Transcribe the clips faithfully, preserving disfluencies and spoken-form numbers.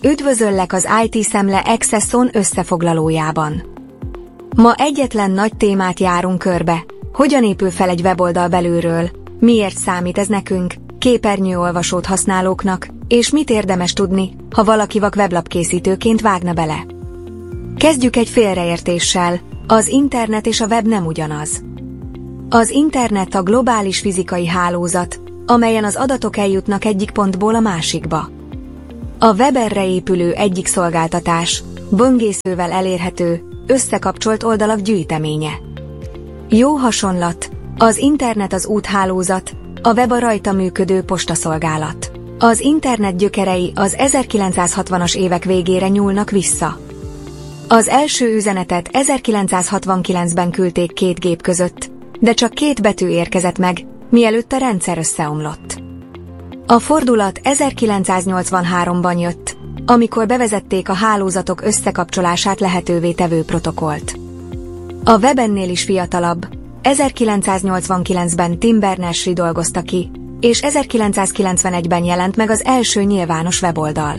Üdvözöllek az i té Szemle Accesson összefoglalójában. Ma egyetlen nagy témát járunk körbe. Hogyan épül fel egy weboldal belülről, miért számít ez nekünk, képernyőolvasót használóknak, és mit érdemes tudni, ha valaki vak weblapkészítőként vágna bele. Kezdjük egy félreértéssel, az internet és a web nem ugyanaz. Az internet a globális fizikai hálózat, amelyen az adatok eljutnak egyik pontból a másikba. A web erre épülő egyik szolgáltatás, böngészővel elérhető, összekapcsolt oldalak gyűjteménye. Jó hasonlat, az internet az úthálózat, a web a rajta működő postaszolgálat. Az internet gyökerei az ezerkilencszázhatvanas évek végére nyúlnak vissza. Az első üzenetet ezerkilencszázhatvankilencben küldték két gép között, de csak két betű érkezett meg, mielőtt a rendszer összeomlott. A fordulat ezerkilencszáznyolcvanháromban jött, amikor bevezették a hálózatok összekapcsolását lehetővé tevő protokollt. A web ennél is fiatalabb, ezerkilencszáznyolcvankilencben Tim Berners-Lee dolgozta ki, és ezerkilencszázkilencvenegyben jelent meg az első nyilvános weboldal.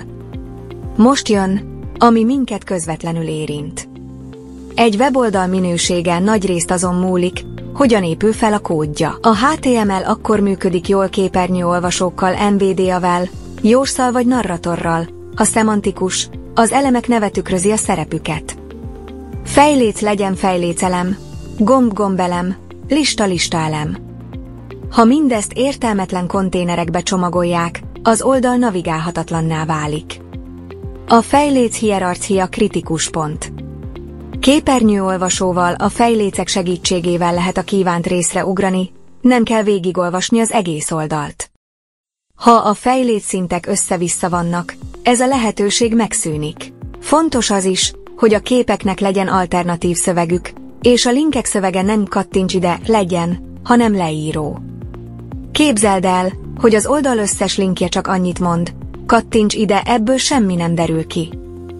Most jön, ami minket közvetlenül érint. Egy weboldal minősége nagyrészt azon múlik, hogyan épül fel a kódja. A há té em el akkor működik jól képernyőolvasókkal, en vé dé á-vel, jósszal vagy narratorral, ha szemantikus, az elemek neve tükrözi a szerepüket. Fejléc legyen fejlécelem, gomb-gombelem, lista-listaelem. Ha mindezt értelmetlen konténerekbe csomagolják, az oldal navigálhatatlanná válik. A fejléc hierarchia kritikus pont. Képernyőolvasóval, a fejlécek segítségével lehet a kívánt részre ugrani, nem kell végigolvasni az egész oldalt. Ha a fejlécszintek össze-vissza vannak, ez a lehetőség megszűnik. Fontos az is, hogy a képeknek legyen alternatív szövegük, és a linkek szövege nem kattints ide, legyen, hanem leíró. Képzeld el, hogy az oldal összes linkje csak annyit mond, kattints ide, ebből semmi nem derül ki.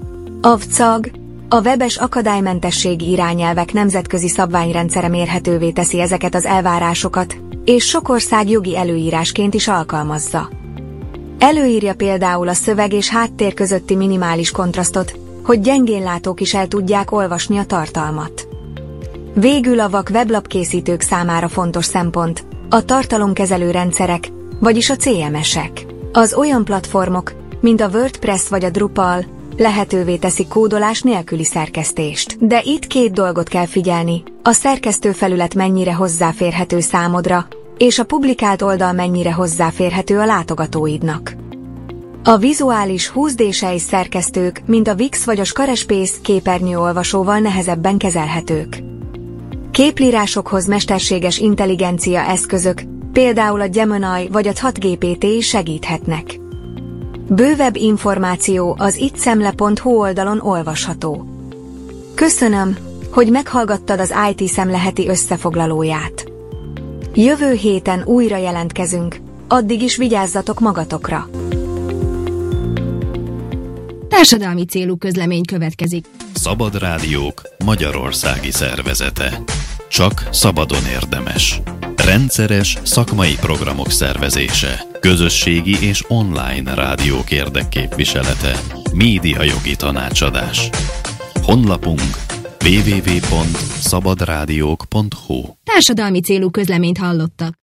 A vé cé á gé, a webes akadálymentességi irányelvek nemzetközi szabványrendszere mérhetővé teszi ezeket az elvárásokat, és sok ország jogi előírásként is alkalmazza. Előírja például a szöveg és háttér közötti minimális kontrasztot, hogy gyengénlátók is el tudják olvasni a tartalmat. Végül a vak weblapkészítők számára fontos szempont, a tartalomkezelő rendszerek, vagyis a cé em es-ek. Az olyan platformok, mint a WordPress vagy a Drupal, lehetővé teszi kódolás nélküli szerkesztést. De itt két dolgot kell figyelni, a szerkesztőfelület mennyire hozzáférhető számodra, és a publikált oldal mennyire hozzáférhető a látogatóidnak. A vizuális húsz dé-s szerkesztők, mint a Wix vagy a Squarespace képernyőolvasóval nehezebben kezelhetők. Képlírásokhoz mesterséges intelligencia eszközök, például a Gemini vagy a ChatGPT is segíthetnek. Bővebb információ az ittszemle pont hu oldalon olvasható. Köszönöm, hogy meghallgattad az i té Szemle heti összefoglalóját. Jövő héten újra jelentkezünk, addig is vigyázzatok magatokra! Társadalmi célú közlemény következik. Szabad Rádiók Magyarországi Szervezete. Csak szabadon érdemes. Rendszeres szakmai programok szervezése. Közösségi és online rádiók érdekképviselete. Médiajogi tanácsadás. Honlapunk double-u double-u double-u pont szabadrádiók pont hu. Társadalmi célú közleményt hallottak.